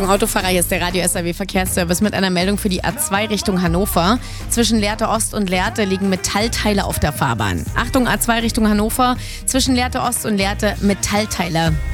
Achtung, Autofahrer, hier ist der Radio SAW Verkehrsservice mit einer Meldung für die A2 Richtung Hannover. Zwischen Lehrte Ost und Lehrte liegen Metallteile auf der Fahrbahn. Achtung, A2 Richtung Hannover, zwischen Lehrte Ost und Lehrte Metallteile.